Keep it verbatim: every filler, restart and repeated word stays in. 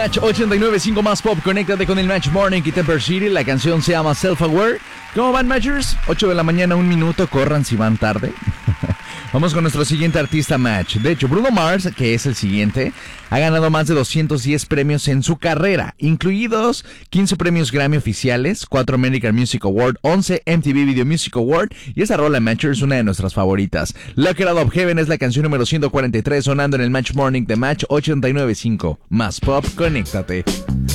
Match ochenta y nueve punto cinco más pop, conéctate con el Match Morning y Temper City. La canción se llama Self Aware. ¿Cómo van, Matchers? ocho de la mañana, un minuto, corran si van tarde. Vamos con nuestro siguiente artista Match. De hecho, Bruno Mars, que es el siguiente, ha ganado más de doscientos diez premios en su carrera, incluidos quince premios Grammy oficiales, cuatro American Music Award, once M T V Video Music Award, y esa rola, Matcher, es una de nuestras favoritas. Lock It Out of Heaven es la canción número ciento cuarenta y tres sonando en el Match Morning de Match ochenta y nueve punto cinco. Más pop, conéctate.